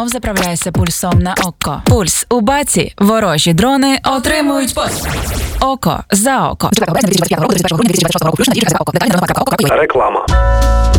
Заправляйся пульсом на око. Пульс у баці. Ворожі дрони отримують око за око. Реклама.